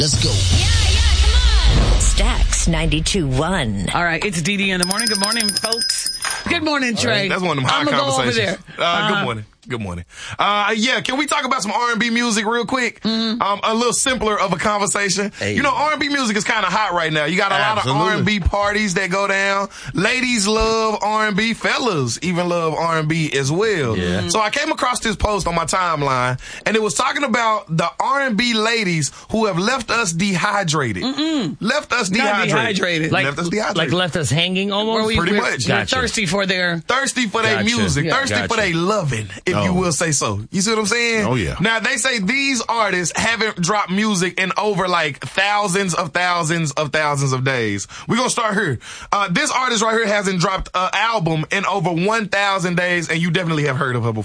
Let's go. Yeah, come on. Stacks 92.1. All right, it's DD in the morning. Good morning, folks. Good morning, Trey. Right, that's one of them high conversations. Go over there. Good morning. Good morning. Can we talk about some R&B music real quick? A little simpler of a conversation. Hey. You know, R&B music is kind of hot right now. You got a lot of R&B parties that go down. Ladies love R&B. Fellas even love R&B as well. Yeah. So I came across this post on my timeline, and it was talking about the R&B ladies who have left us dehydrated. Left us Not dehydrated. Left us dehydrated. Like left us hanging almost? Pretty much. We're Gotcha. thirsty for their... Thirsty for their Gotcha. music. Yeah. Thirsty for Gotcha. their loving, if you will say so. You see what I'm saying? Oh, yeah. Now, they say these artists haven't dropped music in over like thousands of days. We're going to start here. This artist right here hasn't dropped an album in over 1,000 days, and you definitely have heard of her before.